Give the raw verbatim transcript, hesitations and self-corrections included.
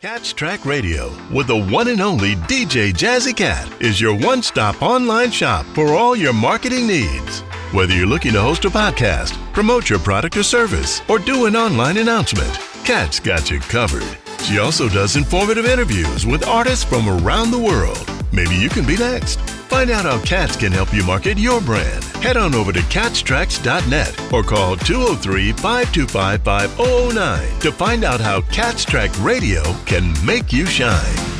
Catch Track Radio with the one and only D J Jazzy Cat is your one-stop online shop for all your marketing needs. Whether you're looking to host a podcast, promote your product or service, or do an online announcement, Cat's got you covered. She also does informative interviews with artists from around the world. Maybe you can be next. Find out how Cats can help you market your brand. Head on over to cats tracks dot net or call two oh three, five two five, five oh oh nine to find out how Cats Track Radio can make you shine.